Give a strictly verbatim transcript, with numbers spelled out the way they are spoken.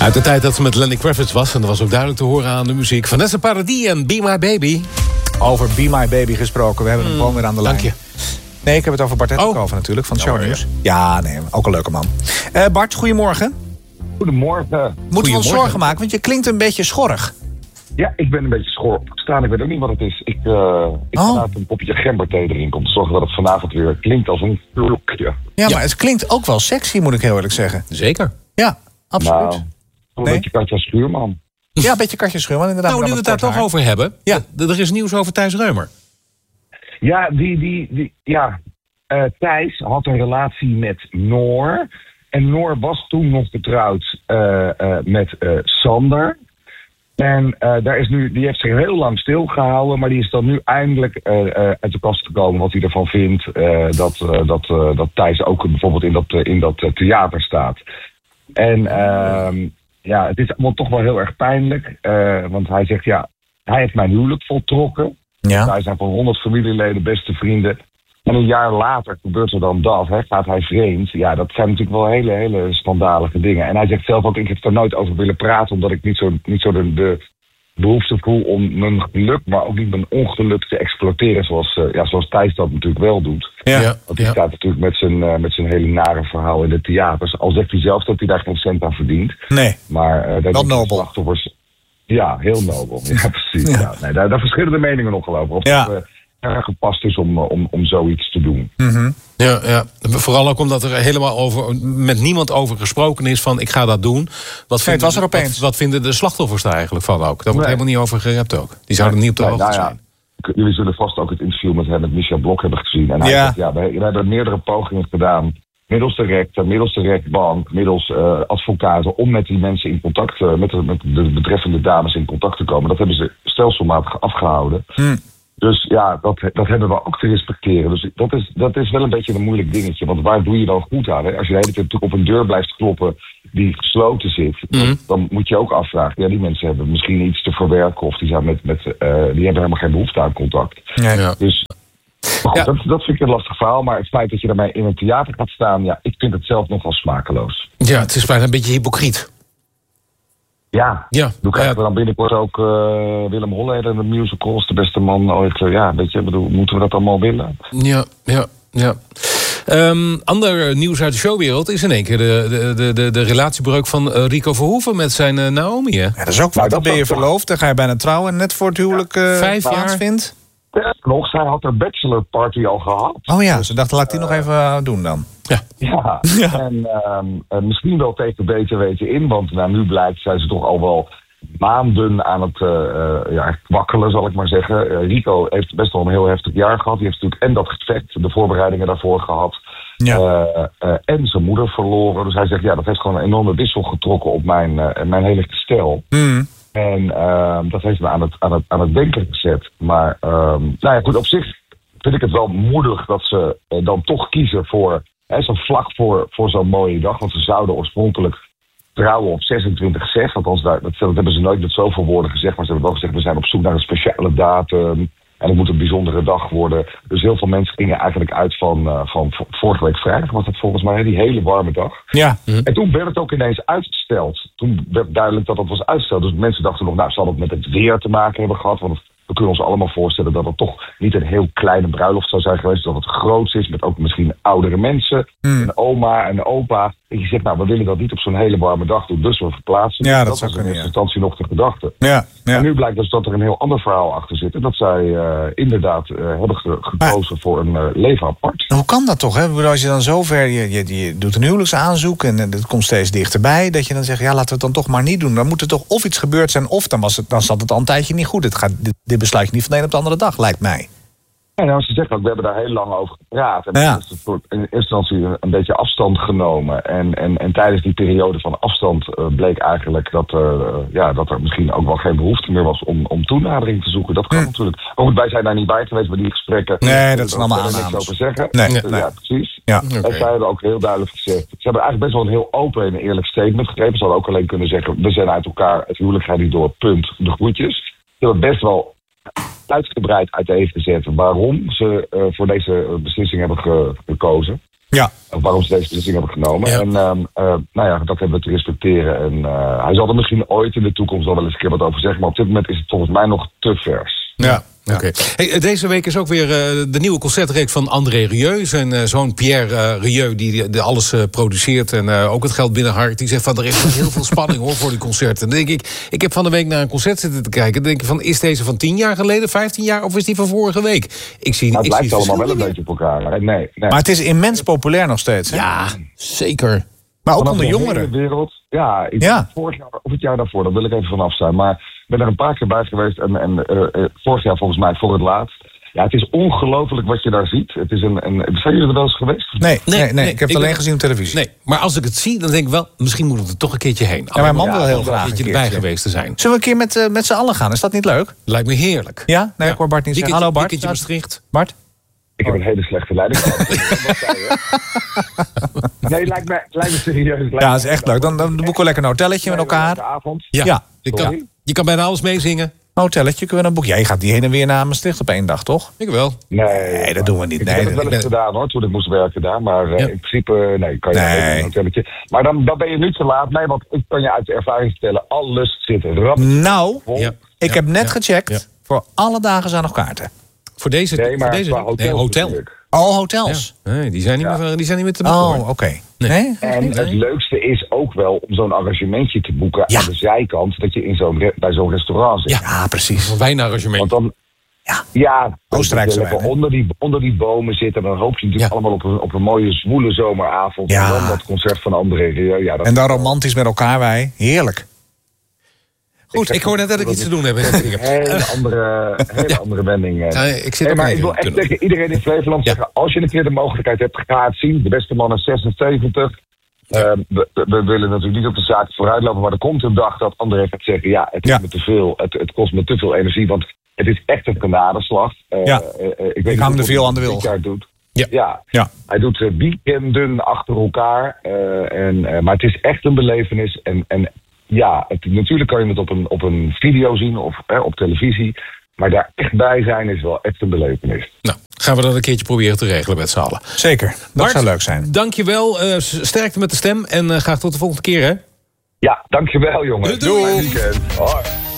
Uit de tijd dat ze met Lenny Kravitz was, en dat was ook duidelijk te horen aan de muziek. Vanessa Paradis en Be My Baby. Over Be My Baby gesproken, we hebben hem mm, gewoon weer aan de lijn. Dank je. Nee, ik heb het over Bart Ettenkoven oh. natuurlijk, van oh, Shownieuws. Ja. ja, nee, ook een leuke man. Uh, Bart, goedemorgen. Goedemorgen. Moeten we ons zorgen maken, want je klinkt een beetje schorrig. Ja, ik ben een beetje schor opgestaan. Ik weet ook niet wat het is. Ik, uh, ik oh. laat een poppetje gemberthee erin om te zorgen dat het vanavond weer klinkt als een klokje. Ja, ja, maar het klinkt ook wel sexy, moet ik heel eerlijk zeggen. Zeker. Ja, absoluut. Nou, een nee? beetje Katja Schuurman. Ja, een beetje Katja Schuurman, inderdaad. Nou, nu we het daar toch haar. over hebben. Ja. D- er is nieuws over Thijs Reumer. Ja, die, die, die, ja. Uh, Thijs had een relatie met Noor. En Noor was toen nog getrouwd uh, uh, met uh, Sander. En uh, daar is nu, die heeft zich heel lang stilgehouden, maar die is dan nu eindelijk uh, uh, uit de kast gekomen wat hij ervan vindt uh, dat, uh, dat, uh, dat Thijs ook bijvoorbeeld in dat, uh, in dat uh, theater staat. En uh, ja, het is allemaal toch wel heel erg pijnlijk, uh, want hij zegt ja, hij heeft mijn huwelijk voltrokken. Ja. Wij zijn van honderd familieleden, beste vrienden. En een jaar later gebeurt er dan dat, hè, gaat hij vreemd. Ja, dat zijn natuurlijk wel hele, hele schandalige dingen. En hij zegt zelf ook, ik heb er nooit over willen praten, omdat ik niet zo, niet zo de, de behoefte voel om mijn geluk, maar ook niet mijn ongeluk te exploiteren, zoals, uh, ja, zoals Thijs dat natuurlijk wel doet. Ja. Ja. Want hij Ja. staat natuurlijk met zijn, uh, met zijn hele nare verhaal in de theaters. Al zegt hij zelf dat hij daar geen cent aan verdient. Nee, Maar uh, daar wel doen nobel. slachtoffers. Ja, heel nobel. Ja, precies. Ja. Ja. Nee, daar, daar verschillen de meningen nogal over. Of Ja. het uh, erg gepast is om, om, om zoiets te doen. Mm-hmm. Ja, ja, vooral ook omdat er helemaal over, met niemand over gesproken is van ik ga dat doen. Wat Nee, het was er wat, opeens. wat vinden de slachtoffers daar eigenlijk van ook? Daar wordt Nee. helemaal niet over gerept ook. Die zouden niet op de Nee, hoogte nou ja, zijn. k- jullie zullen vast ook het interview met hem, met Michel Blok, hebben gezien. En hij Ja. zegt, ja, wij, wij hebben meerdere pogingen gedaan. Middels de rechter, middels de rechtbank, middels uh, advocaten, om met die mensen in contact, uh, met, de, met de betreffende dames in contact te komen. Dat hebben ze stelselmatig afgehouden. Mm. Dus ja, dat, dat hebben we ook te respecteren. Dus dat is, dat is wel een beetje een moeilijk dingetje. Want waar doe je dan goed aan? Hè? Als je de hele tijd natuurlijk op een deur blijft kloppen die gesloten zit, Mm. dan, dan moet je ook afvragen. Ja, die mensen hebben misschien iets te verwerken of die, zijn met, met, uh, die hebben helemaal geen behoefte aan contact. Nee. Ja. Dus maar goed, Ja. dat, dat vind ik een lastig verhaal. Maar het feit dat je daarmee in een theater gaat staan, ja, ik vind het zelf nogal smakeloos. Ja, het is bijna een beetje hypocriet. Ja, Ja, doe krijgen ja. we dan binnenkort ook uh, Willem Holleder, de musicals, de beste man ooit. Uh, ja, weet je, bedoel, moeten we dat allemaal willen? Ja, ja, ja. Um, ander nieuws uit de showwereld is in één keer de, de, de, de, de relatiebreuk van uh, Rico Verhoeven met zijn uh, Naomi. Hè? Ja, dat is ook wat. Nou, Dan dat ben je zou- verloofd, dan ga je bijna trouwen en net voor het huwelijk uh, Vijf jaar. plaatsvindt. Sterker nog, zij had haar bachelorparty al gehad. Oh ja, ze dachten, laat ik die nog even uh, doen dan. Ja, Ja. en um, uh, misschien wel tegen beter weten in, want nou, nu blijkt zijn ze toch al wel maanden aan het uh, uh, ja, wakkelen, zal ik maar zeggen. Uh, Rico heeft best wel een heel heftig jaar gehad. Die heeft natuurlijk en dat gevecht, de voorbereidingen daarvoor gehad. Ja. Uh, uh, en zijn moeder verloren. Dus hij zegt, ja, dat heeft gewoon een enorme wissel getrokken op mijn, uh, mijn hele gestel. Mm. En uh, dat heeft me aan het, aan het, aan het denken gezet. Maar um, nou ja, goed, op zich vind ik het wel moedig dat ze uh, dan toch kiezen voor hè, zo'n vlak voor, voor zo'n mooie dag. Want ze zouden oorspronkelijk trouwen op zesentwintig zes. Althans, daar, dat, dat hebben ze nooit met zoveel woorden gezegd. Maar ze hebben wel gezegd, we zijn op zoek naar een speciale datum. En het moet een bijzondere dag worden. Dus heel veel mensen gingen eigenlijk uit van, uh, van vorige week vrijdag. Was dat volgens mij, hè, die hele warme dag. Ja. En toen werd het ook ineens uitgesteld. Toen werd duidelijk dat het was uitgesteld. Dus mensen dachten nog, nou, zal het met het weer te maken hebben gehad? Want we kunnen ons allemaal voorstellen dat het toch niet een heel kleine bruiloft zou zijn geweest. Dat het groots is, met ook misschien oudere mensen. Hmm. Een oma en een opa. En je zegt, nou, we willen dat niet op zo'n hele warme dag doen. Dus we verplaatsen. Ja, dat dat zou was in kunnen, eerste ja. instantie nog de gedachte. Ja, ja. En nu blijkt dus dat er een heel ander verhaal achter zit. En dat zij uh, inderdaad uh, hebben ge- gekozen voor een uh, leven apart. Hoe kan dat toch? Hè? Ik bedoel, als je dan zover, je, je, je doet een huwelijksaanzoek en het komt steeds dichterbij, dat je dan zegt, ja, laten we het dan toch maar niet doen. Dan moet er toch of iets gebeurd zijn, of dan, was het, dan zat het al een tijdje niet goed. Het gaat, dit, dit besluit je niet van de een op de andere dag, lijkt mij. Ja, nou, ze zeggen ook, we hebben daar heel lang over gepraat. En Ja. is het voor- in eerste instantie een beetje afstand genomen. En, en, en tijdens die periode van afstand uh, bleek eigenlijk dat, uh, ja, dat er misschien ook wel geen behoefte meer was om, om toenadering te zoeken. Dat kan Hm. natuurlijk. Maar goed, wij zijn daar niet bij geweest bij die gesprekken. Nee, dat zijn allemaal Daar kan ik niks aannames. over zeggen. Nee, Uh, nee. Ja, precies. Ja. Oké. En zij hebben ook heel duidelijk gezegd. Ze hebben eigenlijk best wel een heel open en eerlijk statement gegeven. Ze hadden ook alleen kunnen zeggen, we zijn uit elkaar, het huwelijk gaat niet door, punt, de groetjes. Ze hebben best wel uitgebreid uiteengezet waarom ze uh, voor deze beslissing hebben ge- gekozen. Ja. Waarom ze deze beslissing hebben genomen. Ja. En uh, uh, nou ja, dat hebben we te respecteren. En uh, hij zal er misschien ooit in de toekomst wel wel eens een keer wat over zeggen. Maar op dit moment is het volgens mij nog te vers. Ja. Oké. Okay. Hey, deze week is ook weer uh, de nieuwe concertreeks van André Rieu. Zijn uh, zoon Pierre uh, Rieu, die, die, die alles uh, produceert en uh, ook het geld binnenharkt. Die zegt van, er is heel veel spanning hoor voor die concerten. Dan denk ik, ik heb van de week naar een concert zitten te kijken. Dan denk ik van, is deze van tien jaar geleden, vijftien jaar of is die van vorige week? Ik zie, maar het ik lijkt zie allemaal wel een meer. beetje op elkaar. Nee, nee. Maar het is immens populair nog steeds. Hè? Ja, zeker. Maar ook Vanaf onder de hele jongeren. wereld. Ja, ik Ja. vorig jaar of het jaar daarvoor, daar wil ik even vanaf zijn. Maar ik ben er een paar keer bij geweest en, en uh, uh, vorig jaar volgens mij voor het laatst. Ja, het is ongelooflijk wat je daar ziet. Het is een, een, zijn jullie er wel eens geweest? Nee, nee, nee, nee, ik heb het ik alleen ben- gezien op televisie. Nee, maar als ik het zie, dan denk ik wel, misschien moet ik er toch een keertje heen. Ja, mijn man Ja, wil heel een graag Een een keertje erbij keertje. geweest te zijn. Zullen we een keer met, uh, met z'n allen gaan? Is dat niet leuk? Lijkt me heerlijk. Ja? Nee, ik hoor Bart niet zeggen. Hallo Bart. Weekendje Maastricht. Bart? Ik heb een hele slechte leiding gehad. Wat zei je? Nee, lijkt me, lijkt me serieus. Lijkt Ja, me- dat is echt leuk. Dan, dan boeken we lekker een hotelletje met elkaar. Leuke avond. Ja, Ja. Je, Sorry? kan, je kan bijna alles meezingen. Een hotelletje kunnen we dan boeken. Jij gaat die heen en weer naar Maastricht op één dag, toch? Ik wel. Nee, Nee, dat doen we niet. Ik Nee, heb dat- het wel eens ik ben- gedaan hoor, toen ik moest werken daar. Maar uh, Ja. in principe, nee, kan je Nee. alleen een hotelletje. Maar dan, dan ben je nu te laat. Nee, want ik kan je uit de ervaring vertellen, alles zit rap Nou, vol. Ja. ik Ja, heb net ja, gecheckt. ja. Voor alle dagen zijn nog kaarten. Voor deze, Nee, maar voor deze qua hotels nee, hotel. natuurlijk. Al hotels. Ja. Nee, die zijn niet Ja. meer, die zijn niet meer te boeken. Oh, hoor. oké. Nee. Nee? En het leukste is ook wel om zo'n arrangementje te boeken Ja. aan de zijkant. Dat je in zo'n re- bij zo'n restaurant zit. Ja. Ja, precies. Een wijnarrangement. Want dan, Ja. ja, Oostenrijkse dat je lekker wijn, hè? onder die, onder die bomen zitten. En dan hoop je natuurlijk Ja. allemaal op een, op een mooie zwoele zomeravond. Ja. En dan dat concert van André Rieu. Ja, dat En dan romantisch met elkaar wij. Heerlijk. Goed, ik hoor net dat ik iets te doen heb. Een hele andere, hele andere wending. eh. Ja, ik zit Nee, ook maar in ik wil de echt tunnel. tegen iedereen in Flevoland Ja. zeggen... als je een keer de mogelijkheid hebt, ga het zien. De beste man is zesenzeventig. Eh, we, we willen natuurlijk niet op de zaak vooruitlopen... maar er komt een dag dat André gaat zeggen... ja, het is Ja. me te veel, het, het kost me te veel energie... want het is echt een genadeslag. Eh, Ja. eh, eh, ik weet Ik niet hang er hoeveel veel hij aan de dit wil. jaar doet. Ja. Ja. Ja. Hij doet eh, weekenden achter elkaar. eh, en, eh, maar het is echt een belevenis. En, en ja, het, natuurlijk kan je het op een, op een video zien of eh, op televisie. Maar daar echt bij zijn is wel echt een belevenis. Nou, gaan we dat een keertje proberen te regelen met z'n allen. Zeker. Dat Bart, zou leuk zijn. Dankjewel. Uh, sterkte met de stem. En uh, graag tot de volgende keer, hè? Ja, dankjewel jongens. Doei. Fijn weekend. Hoi.